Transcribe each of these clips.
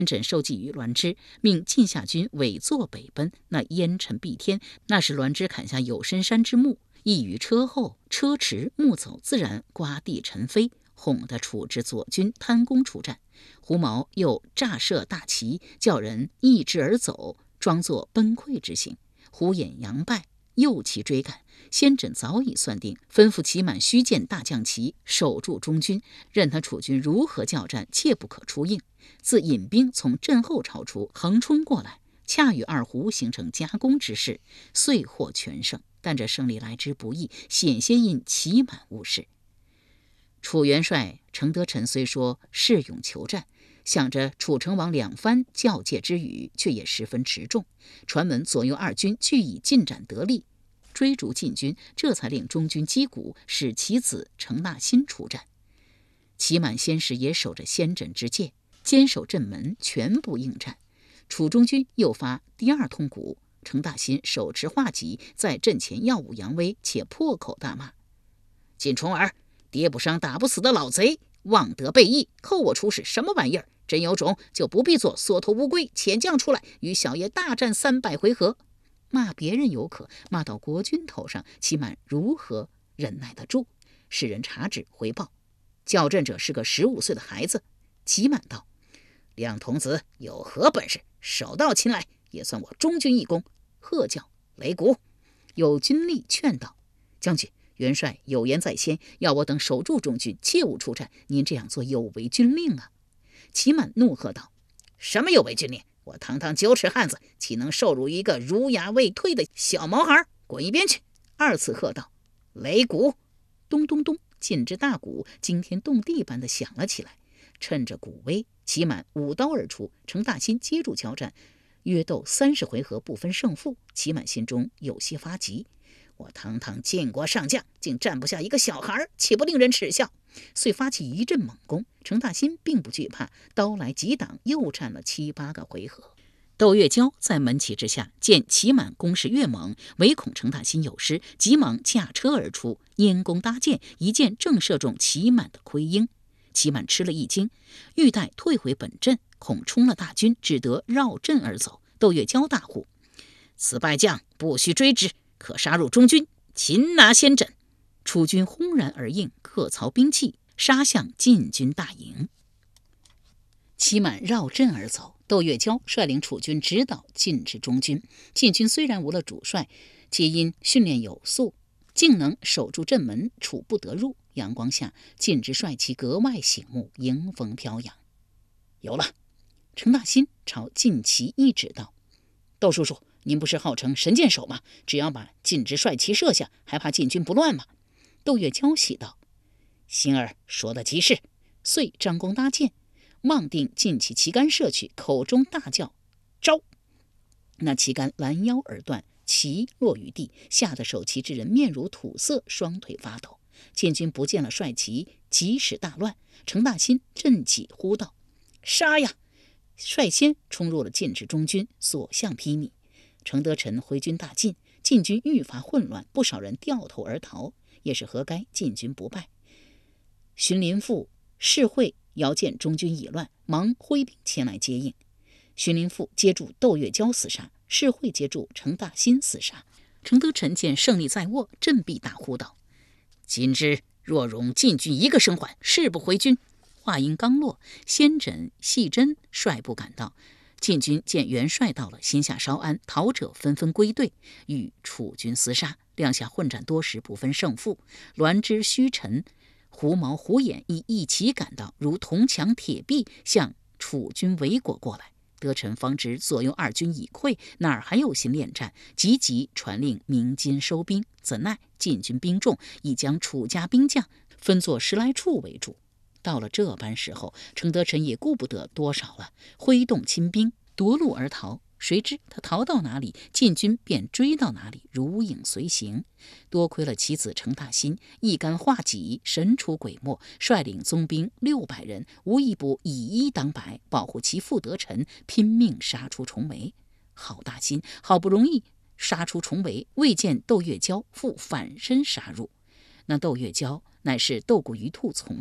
轸受计于栾枝，命晋夏军委坐北奔。那烟尘蔽天，那是栾枝砍下有深山之木，亦于车后，车驰木走，自然刮地尘飞，哄得楚之左军贪功出战。胡毛又炸设大旗，叫人逆之而走，装作崩溃之形。胡衍杨败，诱其追赶。先轸早已算定，吩咐齐满须建大将旗，守住中军，任他楚军如何交战，切不可出应。自引兵从阵后超出，横冲过来，恰与二胡形成夹攻之势，遂获全胜。但这胜利来之不易，险些因齐满误事。楚元帅程德臣虽说誓勇求战，想着楚成王两番教诫之语，却也十分持重。传闻左右二军俱已进展得力，追逐晋军，这才令中军击鼓，使其子程纳新出战。齐满先时也守着先轸之界，坚守阵门，全部应战。楚中军又发第二通鼓，程大新手持画戟，在阵前耀武扬威，且破口大骂：晋重耳，跌不伤打不死的老贼，妄得背义，扣我出使什么玩意儿？真有种就不必做缩头乌龟，遣将出来与小爷大战300回合。骂别人有可，骂到国君头上，齐满如何忍耐得住？使人查旨回报，叫阵者是个15岁的孩子。齐满道：亮童子有何本事？手到擒来，也算我中军一功。喝叫擂鼓。有军吏劝道：将军，元帅有言在先，要我等守住中军，切勿出战。您这样做有违军令啊！齐满怒喝道：什么有违军令？我堂堂9尺汉子，岂能受辱一个儒雅未退的小毛孩？滚一边去！二次喝道：擂鼓！咚咚咚，晋之大鼓惊天动地般的响了起来。趁着鼓威，齐满舞刀而出，程大新接住交战，约斗30回合不分胜负。齐满心中有些发急，我堂堂晋国上将，竟战不下一个小孩，岂不令人耻笑？遂发起一阵猛攻。程大新并不惧怕，刀来急挡，又战了7、8个回合。窦月娇在门旗之下，见齐满攻势越猛，唯恐程大新有失，急忙驾车而出，拈弓搭箭，一箭正射中齐满的盔缨。齐满吃了一惊，欲待退回本阵，恐冲了大军，只得绕阵而走。窦月娇大呼：此败将不须追之，可杀入中军，擒拿先轸。楚军轰然而应，各槽兵器，杀向晋军大营。齐满绕阵而走，窦月娇率领楚军直捣晋之中军。晋军虽然无了主帅，皆因训练有素，竟能守住阵门，楚不得入。阳光下，晋之帅旗格外醒目，迎风飘扬。有了！程大新朝晋旗一指道：窦叔叔，您不是号称神箭手吗？只要把晋之帅旗射下，还怕晋军不乱吗？窦月娇喜道：星儿说得极是。遂张弓搭箭，望定晋旗旗杆射去，口中大叫：招！那旗杆拦腰而断，旗落于地，吓得守旗之人面如土色，双腿发抖。晋军不见了帅旗，即使大乱。程大新振戟呼道：杀呀！率先冲入了晋之中军，所向披靡。程德臣回军大进，晋军愈发混乱，不少人掉头而逃，也是何该晋军不败。荀林父士会遥见中军已乱，忙挥兵前来接应。荀林父接住窦月娇厮杀，士会接住程大新厮杀。程德臣见胜利在握，振臂大呼道：今之若容晋军一个生还，誓不回军。话音刚落，先轸、细珍率部赶到。晋军见元帅到了，心下稍安，逃者纷纷归队，与楚军厮杀，两下混战多时，不分胜负。栾枝、须陈、胡毛、胡衍亦一起赶到，如铜墙铁壁，向楚军围裹过来。德臣方知左右二军已溃，哪儿还有心恋战？急传令鸣金收兵。怎奈晋军兵众，已将楚家兵将分作10来处围住。到了这般时候，程德臣也顾不得多少了，挥动亲兵夺路而逃。谁知他逃到哪里，晋军便追到哪里，如影随形。多亏了其子程大新一杆画戟，神出鬼没，率领宗兵600人，无一不以一当百，保护其父德臣，拼命杀出重围。好大心，好不容易杀出重围，未见窦月娇复反身杀入。那窦月娇乃是窦固于兔从弟，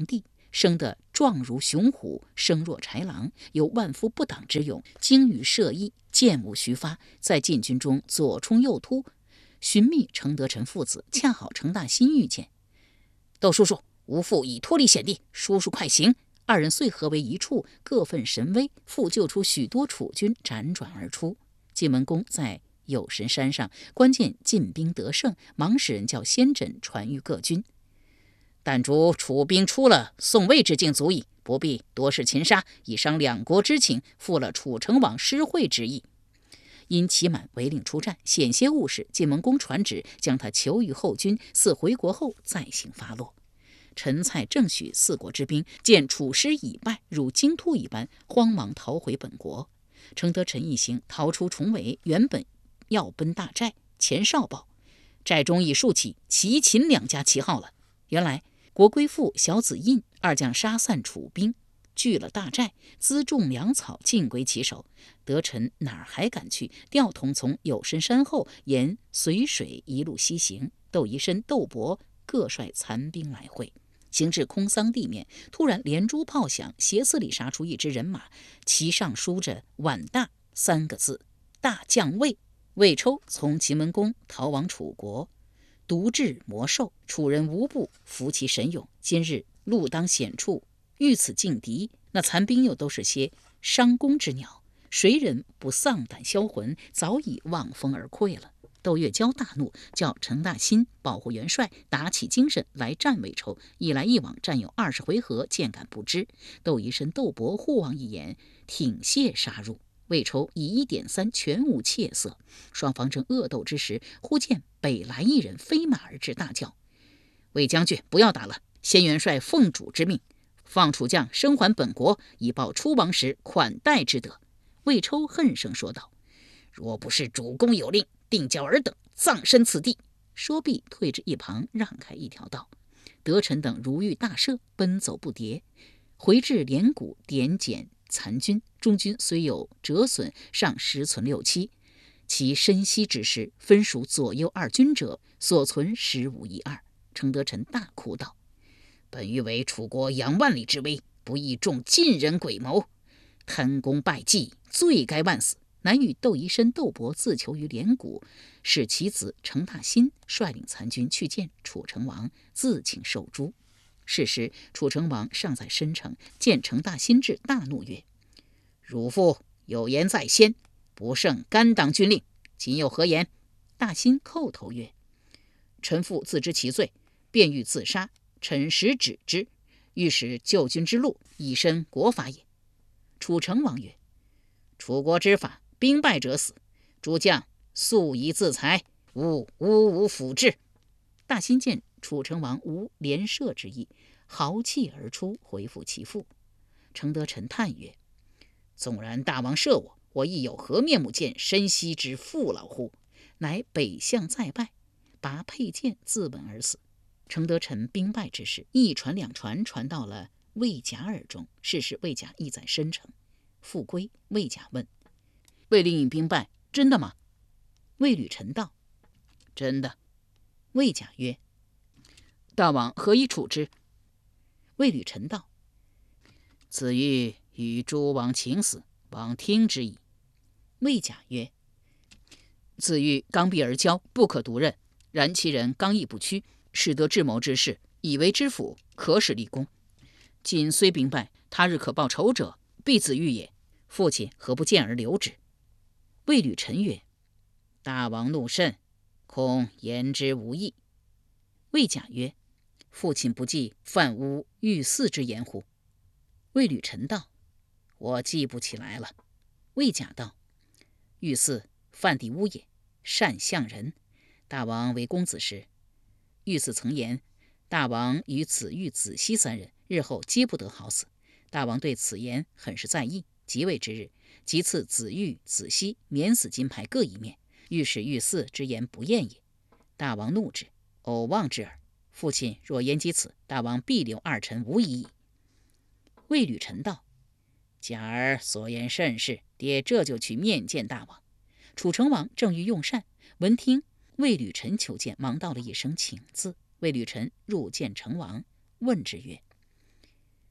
生得壮如雄虎，声若豺狼，有万夫不挡之勇，精于射艺，箭无虚发，在禁军中左冲右突，寻觅程德臣父子，恰好程大新遇见。窦叔叔，吾父已脱离险地，叔叔快行！二人遂合为一处，各奋神威，复救出许多楚军，辗转而出。晋文公在有神山上关键进兵得胜，忙使人叫先轸传谕各军：但逐楚兵出了宋魏之境足矣，不必多事擒杀，以伤两国之情，负了楚成王施惠之意。因齐满违令出战，险些误事，晋文公传旨将他囚于后军，似回国后再行发落。陈蔡郑许四国之兵见楚师已败，如惊突一般，慌忙逃回本国。程德臣一行逃出重围，原本要奔大寨，前哨报寨中已竖起齐秦两家旗号了。原来国归父小子印二将杀散楚兵，据了大寨，辎重粮草尽归其手。德臣哪儿还敢去？调同从有深山后沿随水一路西行。窦宜申、窦伯各率残兵来会。行至空桑地面，突然连珠炮响，斜刺里杀出一支人马，旗上书着“皖大”3个字。大将魏，魏抽从秦文公逃往楚国，独治魔兽，楚人无不服其神勇。今日路当险处，遇此劲敌，那残兵又都是些伤弓之鸟，谁人不丧胆销魂，早已望风而溃了。窦月娇大怒，叫程大新保护元帅，打起精神来战魏抽。一来一往战有20回合，箭杆不支。窦宜申、窦伯互望一眼，挺械杀入。魏抽以1点3全无怯色。双方正恶斗之时，忽见北来一人飞马而至，大叫：魏将军，不要打了！先元帅奉主之命，放楚将生还本国，以报出亡时款待之德。魏抽恨声说道：若不是主公有令，定叫尔等葬身此地。说毕，退至一旁，让开一条道。德臣等如遇大赦，奔走不迭，回至连谷点检残军。中军虽有折损，尚实存6、7。其深悉之时，分属左右2军者，所存15、1、2。程德臣大哭道：本欲为楚国扬万里之威，不意中晋人诡谋，贪功败绩，罪该万死。乃与窦宜申、窦伯自囚于连谷，使其子程大新率领残军去见楚成王，自请受诛。是时楚成王尚在申城，见程大新至，大怒曰：汝父有言在先，不胜甘当军令，今又何言？大新叩头曰：臣父自知其罪，便欲自杀，臣实止之，欲使救军之路，以身国法也。楚成王曰：楚国之法，兵败者死，诸将速以自裁，吾无辅治。大新见楚成王无连射之意，豪气而出，回复其父。程德臣叹曰：纵然大王赦我，我亦有何面目见申息之父老乎？乃北向再拜，拔佩剑自刎而死。程德臣兵败之事，一传2传，传到了魏甲耳中。是时魏甲亦在申城。复归，魏甲问：魏令尹兵败，真的吗？魏履臣道：真的。魏甲曰：大王何以处之？魏履臣道：子欲与诸王请死，王听之矣。魏甲曰：子欲刚愎而骄，不可独任，然其人刚毅不屈，使得智谋之事，以为知府，可使立功。今虽兵败，他日可报仇者，必子欲也。父亲何不见而留之？魏履臣曰：大王怒甚，恐言之无益。魏甲曰：父亲不记犯诬御嗣之言乎？魏履臣道：我记不起来了。魏甲道：御嗣犯地诬也，善相人。大王为公子时，御嗣曾言，大王与子玉、子熙3人日后皆不得好死。大王对此言很是在意，即位之日，即赐子玉、子熙免死金牌各1面，欲使御嗣之言不验也。大王怒之，偶望之耳。父亲若言及此，大王必留2臣无疑矣。魏履臣道：假儿所言甚是，爹这就去面见大王。楚成王正欲用膳，闻听魏履臣求见，忙道了一声请字。魏履臣入见成王，问之曰：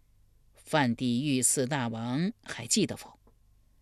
犯地狱四大王还记得否？